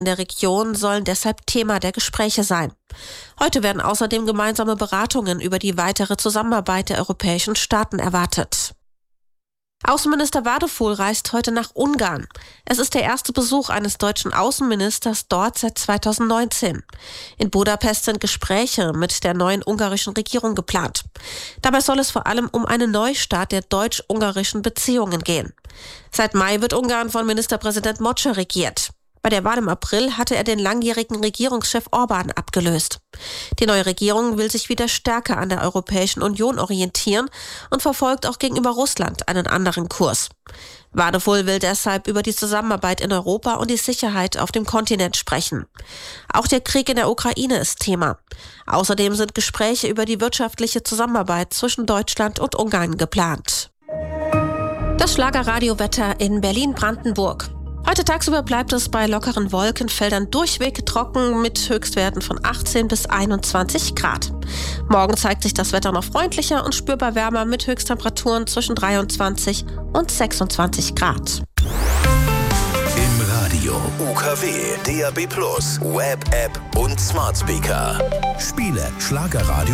in der Region sollen deshalb Thema der Gespräche sein. Heute werden außerdem gemeinsame Beratungen über die weitere Zusammenarbeit der europäischen Staaten erwartet. Außenminister Wadefuhl reist heute nach Ungarn. Es ist der erste Besuch eines deutschen Außenministers dort seit 2019. In Budapest sind Gespräche mit der neuen ungarischen Regierung geplant. Dabei soll es vor allem um einen Neustart der deutsch-ungarischen Beziehungen gehen. Seit Mai wird Ungarn von Ministerpräsident Mocsa regiert. Bei der Wahl im April hatte er den langjährigen Regierungschef Orbán abgelöst. Die neue Regierung will sich wieder stärker an der Europäischen Union orientieren und verfolgt auch gegenüber Russland einen anderen Kurs. Wadefuhl will deshalb über die Zusammenarbeit in Europa und die Sicherheit auf dem Kontinent sprechen. Auch der Krieg in der Ukraine ist Thema. Außerdem sind Gespräche über die wirtschaftliche Zusammenarbeit zwischen Deutschland und Ungarn geplant. Das Schlagerradiowetter in Berlin-Brandenburg. Heute tagsüber bleibt es bei lockeren Wolkenfeldern durchweg trocken mit Höchstwerten von 18 bis 21 Grad. Morgen zeigt sich das Wetter noch freundlicher und spürbar wärmer mit Höchsttemperaturen zwischen 23 und 26 Grad. Im Radio UKW, DAB+, Web-App und Smart Speaker. Spiele Schlagerradio